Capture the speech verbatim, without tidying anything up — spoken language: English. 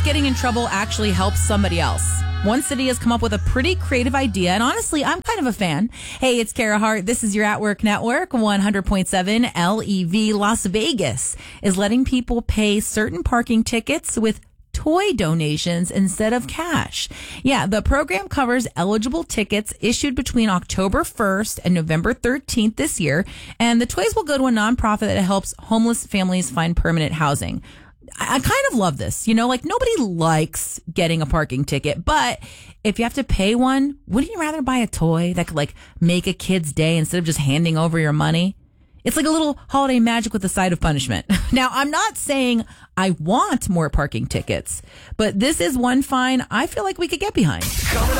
if getting in trouble actually helps somebody else? One city has come up with a pretty creative idea, and honestly, I'm kind of a fan. Hey, it's Kara Hart. This is your At Work Network, one hundred point seven L E V. Las Vegas is letting people pay certain parking tickets with toy donations instead of cash. Yeah, the program covers eligible tickets issued between October first and November thirteenth this year, and the toys will go to a nonprofit that helps homeless families find permanent housing. I kind of love this. You know, like nobody likes getting a parking ticket, but if you have to pay one, wouldn't you rather buy a toy that could like make a kid's day instead of just handing over your money? It's like a little holiday magic with a side of punishment. Now, I'm not saying I want more parking tickets, but this is one fine I feel like we could get behind. Coming